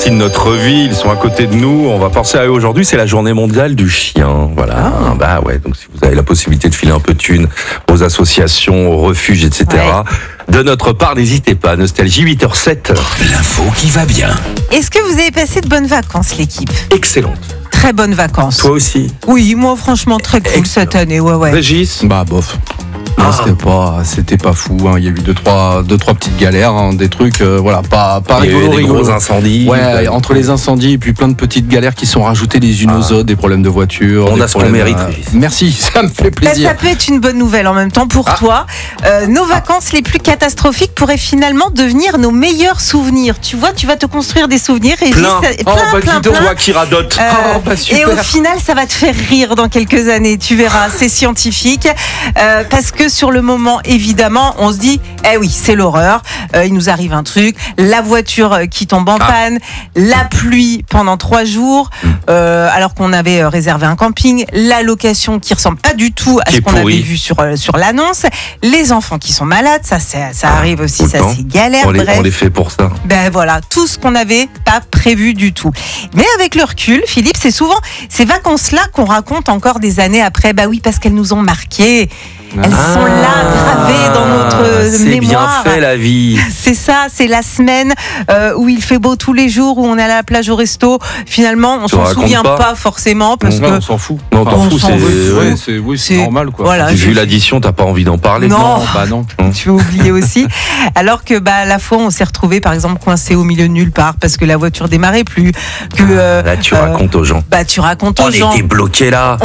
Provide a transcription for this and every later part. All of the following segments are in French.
partie de notre vie, ils sont à côté de nous. On va penser à eux aujourd'hui, c'est la journée mondiale du chien. Voilà, bah ouais, donc si vous avez la possibilité de filer un peu de thunes aux associations, aux refuges, etc. De notre part, n'hésitez pas. Nostalgie 8h07. L'info qui va bien. Est-ce que vous avez passé de bonnes vacances, l'équipe ? Excellente. Très bonnes vacances. Toi aussi. Oui, moi franchement très cool cette année, ouais. Régis. Bah bof. Non, c'était pas fou. Hein. Il y a eu deux trois petites galères, hein, des trucs, voilà, pas Il y a eu rigolo. des gros incendies. Ouais, entre les incendies et puis plein de petites galères qui sont rajoutées les unes aux autres, des problèmes de voiture. On des a ce qu'on problèmes, mérite, Régis. Merci, ça me fait plaisir. Ça peut être une bonne nouvelle en même temps pour toi. Nos vacances les plus catastrophiques pourraient finalement devenir nos meilleurs souvenirs. Tu vois, tu vas te construire des souvenirs. Et Plein. plein. Toi qui radote. Et au final, ça va te faire rire dans quelques années. Tu verras, c'est scientifique. Parce que sur le moment, évidemment, on se dit, eh oui, c'est l'horreur. Il nous arrive un truc. La voiture qui tombe en panne. La pluie pendant 3 jours. Alors qu'on avait réservé un camping. La location qui ressemble pas du tout à ce qu'on avait vu sur l'annonce. Les enfants qui sont malades. Ça arrive aussi. Ça, c'est galère. On les fait pour ça. Ben voilà, tout ce qu'on n'avait pas prévu du tout. Mais avec le recul, Philippe, c'est souvent ces vacances-là qu'on raconte encore des années après. Bah oui, parce qu'elles nous ont marqués. Elles sont là, gravées dans notre mémoire. C'est bien fait la vie. C'est ça, c'est la semaine où il fait beau tous les jours, où on est à la plage au resto. Finalement, on s'en souvient pas forcément parce que on s'en fout. Non, t'en fous, c'est normal quoi. Voilà, vu l'addition, t'as pas envie d'en parler. Non, non. Tu veux oublier aussi. Alors que à la fois, on s'est retrouvé par exemple coincé au milieu de nulle part parce que la voiture démarrait plus. Là, tu racontes aux gens. Tu racontes aux gens. On était bloqués là.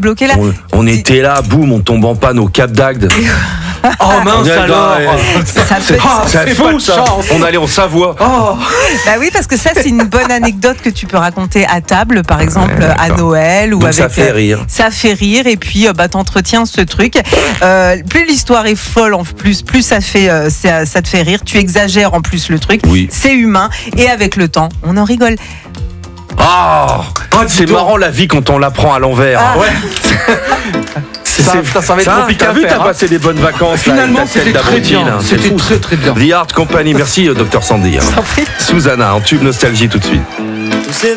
On était là, boum, on tombe en panne au Cap d'Agde. Oh mince alors. C'est fou ça. On allait en Savoie. Bah oui, parce que ça c'est une bonne anecdote que tu peux raconter à table, par exemple à Noël ou donc avec. Ça fait rire. Ça fait rire et puis t'entretiens ce truc. Plus l'histoire est folle en plus ça te fait rire. Tu exagères en plus le truc. Oui. C'est humain et avec le temps on en rigole. C'est marrant la vie quand on l'apprend à l'envers. Ça va être compliqué à faire. T'as passé des bonnes vacances. Finalement, c'était très bien. C'était très très bien. The Art Company, merci Dr Sandy. Susanna, en tube nostalgie tout de suite.